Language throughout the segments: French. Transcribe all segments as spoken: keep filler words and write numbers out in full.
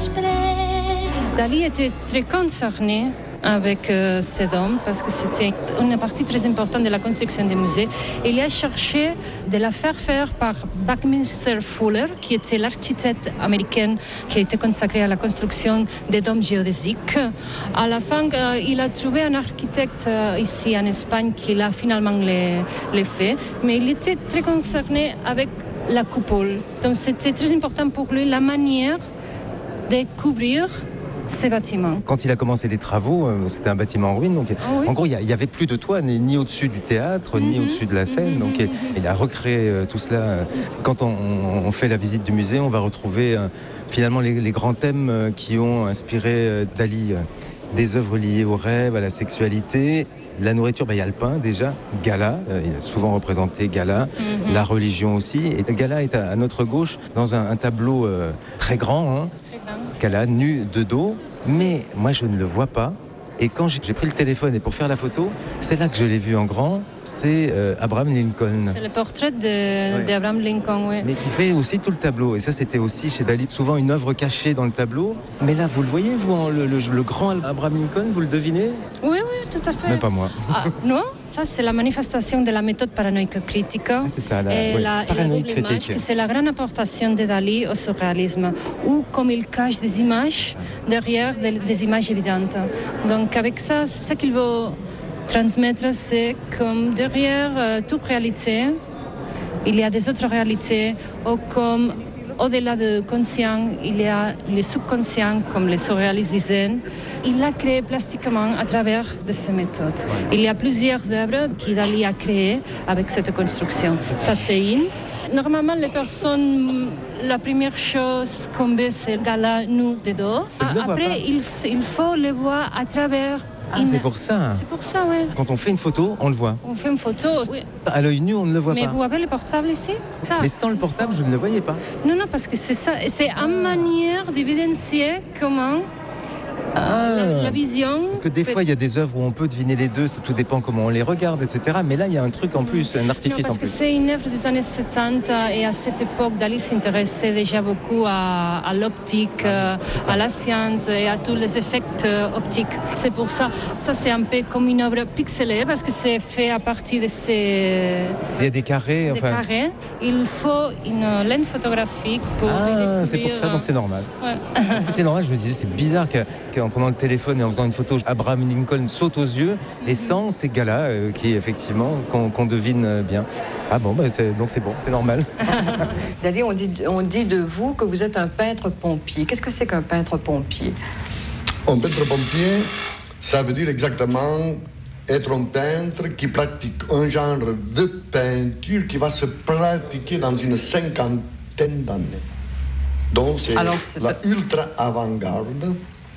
Dali était très concerné avec euh, cet homme parce que c'était une partie très importante de la construction du musée. Il a cherché de la faire faire par Buckminster Fuller, qui était l'architecte américain qui a été consacré à la construction des dômes géodésiques. À la fin, euh, il a trouvé un architecte euh, ici en Espagne qui l'a finalement les, les fait, mais il était très concerné avec la coupole. Donc c'était très important pour lui la manière de couvrir ces bâtiments. Quand il a commencé les travaux, euh, c'était un bâtiment en ruine. Donc, oh oui. En gros, il n'y avait plus de toit, ni, ni au-dessus du théâtre, mm-hmm. ni au-dessus de la scène. Mm-hmm. Donc, il, il a recréé euh, tout cela. Quand on, on fait la visite du musée, on va retrouver euh, finalement les, les grands thèmes euh, qui ont inspiré euh, Dali. Euh, des œuvres liées au rêve, à la sexualité. La nourriture, ben, il y a le pain déjà, Gala, euh, il a souvent représenté Gala, mm-hmm. la religion aussi. Et Gala est à, à notre gauche dans un, un tableau euh, très grand, hein. Gala nu de dos, mais moi je ne le vois pas. Et quand j'ai pris le téléphone et pour faire la photo, c'est là que je l'ai vu en grand, c'est euh, Abraham Lincoln. C'est le portrait de, ouais. d'Abraham Lincoln, oui. Mais qui fait aussi tout le tableau. Et ça, c'était aussi chez Dali, souvent une œuvre cachée dans le tableau. Mais là, vous le voyez, vous, le, le, le grand Abraham Lincoln, vous le devinez ? Oui, oui, tout à fait. Mais pas moi. Ah, non ? Ça, c'est la manifestation de la méthode paranoïque critique. Ah, c'est ça, la, et ouais, la paranoïque et la critique. Image, c'est la grande apportation de Dali au surréalisme, où comme il cache des images derrière des, des images évidentes. Donc avec ça, ce qu'il veut transmettre, c'est comme derrière euh, toute réalité, il y a des autres réalités, ou comme au-delà du conscient, il y a le subconscient, comme les surréalistes disaient. Il l'a créé plastiquement à travers de ces méthodes. Il y a plusieurs œuvres qu'il Dali a créées avec cette construction. Ça, c'est une. Normalement, les personnes, la première chose qu'on veut, c'est le gala nu de dos. Après, il, il faut le voir à travers. Ah, une... c'est pour ça. C'est pour ça, oui. Quand on fait une photo, on le voit. On fait une photo, oui. À l'œil nu, on ne le voit Mais pas. Mais vous avez le portable ici ça. Mais sans le portable, je ne le voyais pas. Non, non, parce que c'est ça. C'est ah. une manière d'évidencier comment ah. la, la vision. Parce que des peut... fois, il y a des œuvres où on peut deviner les deux, tout dépend comment on les regarde, et cetera. Mais là, il y a un truc en plus, un artifice non, en plus. Parce que c'est une œuvre des années soixante et à cette époque, Dali s'intéressait déjà beaucoup à, à l'optique, ah, à la science et à tous les effets optiques. C'est pour ça, ça c'est un peu comme une œuvre pixelée parce que c'est fait à partir de ces... Il y a des carrés, des enfin... carrés. Il faut une lente photographique pour Ah, c'est pour ça, donc c'est normal. Ouais. C'était normal, je me disais, c'est bizarre qu'en prenant le téléphone et en faisant une photo, Abraham Lincoln saute aux yeux, et sans ces gars-là, euh, qui effectivement, qu'on, qu'on devine bien. Ah bon, bah c'est, donc c'est bon, c'est normal. Dali, on dit, on dit de vous que vous êtes un peintre pompier. Qu'est-ce que c'est qu'un peintre pompier ? Un peintre pompier, ça veut dire exactement être un peintre qui pratique un genre de peinture qui va se pratiquer dans une cinquantaine d'années. Donc c'est, Alors, c'est la ultra avant-garde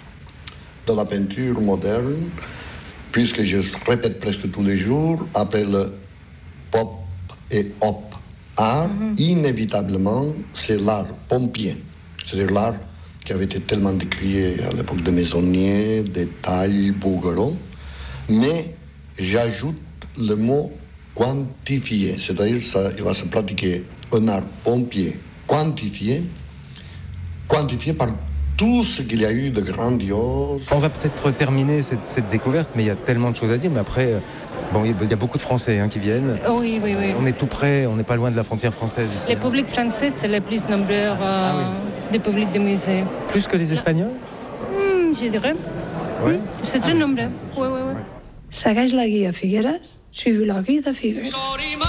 de la peinture moderne, puisque je répète presque tous les jours, après le pop et hop art, mm-hmm. inévitablement, c'est l'art pompier. C'est-à-dire l'art qui avait été tellement décrié à l'époque de Maisonnier, des tailles, Bouguereau. Mais j'ajoute le mot quantifié, c'est-à-dire qu'il va se pratiquer un art pompier quantifié, quantifié par tout ce qu'il y a eu de grandiose. On va peut-être terminer cette, cette découverte, mais il y a tellement de choses à dire. Mais après, bon, il y a beaucoup de Français hein, qui viennent. Oui, oui, oui. On est tout près, on n'est pas loin de la frontière française ici. Les publics français, c'est le plus nombreux euh, ah, oui. des publics de musées. Plus que les Espagnols mmh, Je dirais. Ouais. Mmh, c'est très ah, nombreux. Oui, oui, oui. Segueix la guia Figueres, suivi la guia de Figueres.